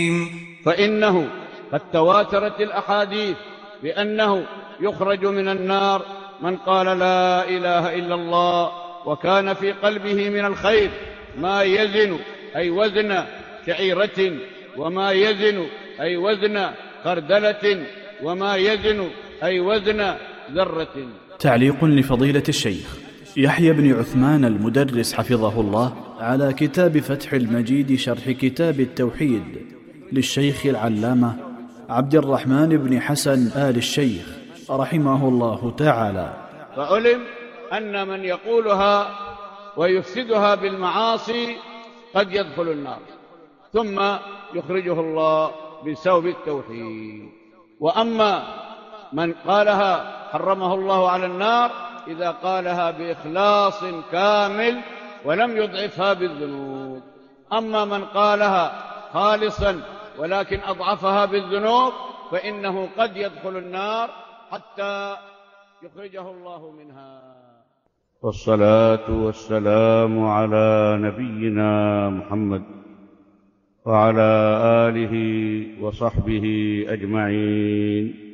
فإنه قد تواترت الأحاديث بأنه يخرج من النار من قال لا إله إلا الله وكان في قلبه من الخير ما يزن أي وزن شعيرة، وما يزن أي وزن خردلة، وما يزن أي وزن ذرة. تعليق لفضيلة الشيخ يحيى بن عثمان المدرس حفظه الله على كتاب فتح المجيد شرح كتاب التوحيد للشيخ العلامة عبد الرحمن بن حسن آل الشيخ رحمه الله تعالى. فعلم أن من يقولها ويفسدها بالمعاصي قد يدخل النار ثم يخرجه الله بسبب التوحيد. وأما من قالها حرمه الله على النار إذا قالها بإخلاص كامل ولم يضعفها بالذنوب. أما من قالها خالصا ولكن أضعفها بالذنوب فإنه قد يدخل النار حتى يخرجه الله منها. والصلاة والسلام على نبينا محمد وعلى آله وصحبه أجمعين.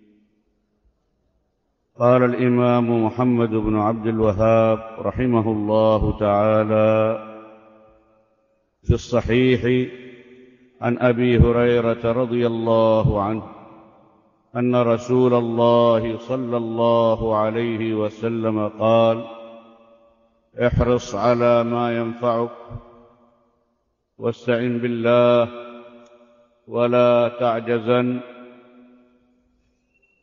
قال الإمام محمد بن عبد الوهاب رحمه الله تعالى في الصحيح عن أبي هريرة رضي الله عنه أن رسول الله صلى الله عليه وسلم قال: احرص على ما ينفعك واستعن بالله ولا تعجزن